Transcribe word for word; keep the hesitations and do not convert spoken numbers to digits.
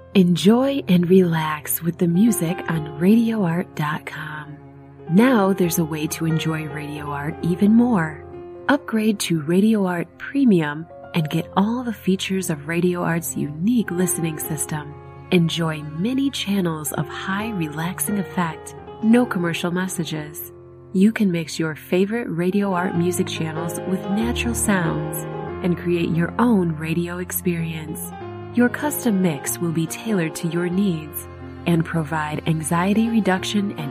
Enjoy and relax with the music on radio art dot com. Now there's a way to enjoy Radio Art even more. Upgrade to Radio Art Premium and get all the features of Radio Art's unique listening system. Enjoy many channels of high relaxing effect, no commercial messages. You can mix your favorite Radio Art music channels with natural sounds and create your own radio experience. Your custom mix will be tailored to your needs and provide anxiety reduction and